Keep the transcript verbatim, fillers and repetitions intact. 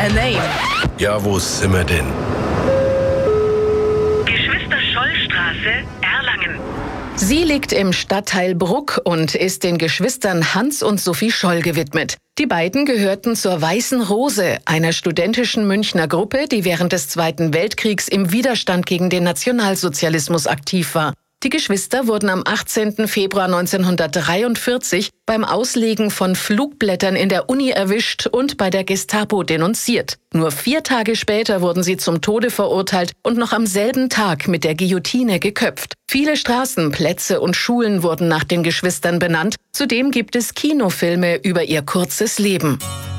A Name. Ja, wo sind wir denn? Geschwister-Scholl-Straße, Erlangen. Sie liegt im Stadtteil Bruck und ist den Geschwistern Hans und Sophie Scholl gewidmet. Die beiden gehörten zur Weißen Rose, einer studentischen Münchner Gruppe, die während des Zweiten Weltkriegs im Widerstand gegen den Nationalsozialismus aktiv war. Die Geschwister wurden am achtzehnten Februar neunzehnhundertdreiundvierzig beim Auslegen von Flugblättern in der Uni erwischt und bei der Gestapo denunziert. Nur vier Tage später wurden sie zum Tode verurteilt und noch am selben Tag mit der Guillotine geköpft. Viele Straßen, Plätze und Schulen wurden nach den Geschwistern benannt. Zudem gibt es Kinofilme über ihr kurzes Leben.